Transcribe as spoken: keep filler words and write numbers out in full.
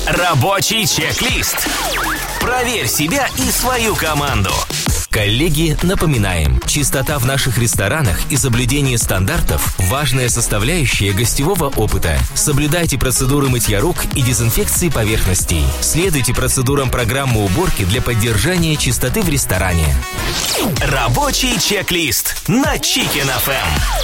Рабочий чек-лист. Проверь себя и свою команду. Коллеги, напоминаем, чистота в наших ресторанах и соблюдение стандартов – важная составляющая гостевого опыта. Соблюдайте процедуры мытья рук и дезинфекции поверхностей. Следуйте процедурам программы уборки для поддержания чистоты в ресторане. Рабочий чек-лист на Chicken эф эм.